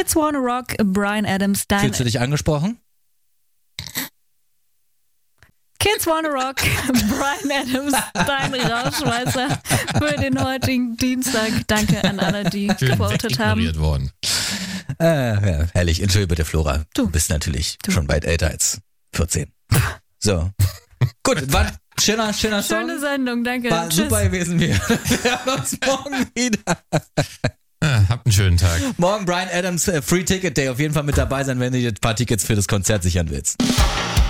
Kids Wanna Rock, Bryan Adams, dein... Fühlst du dich angesprochen? Kids Wanna Rock, Bryan Adams, dein Rauschmeißer für den heutigen Dienstag. Danke an alle, die gewotet haben. Worden. Ja, herrlich. Entschuldige bitte, Flora. Du bist natürlich schon weit älter als 14. So. Gut, war schöner Song. Schöne Sendung, danke. War Tschüss. super gewesen. Wir hören uns morgen wieder. Habt einen schönen Tag. Morgen Bryan Adams Free Ticket Day. Auf jeden Fall mit dabei sein, wenn du dir ein paar Tickets für das Konzert sichern willst.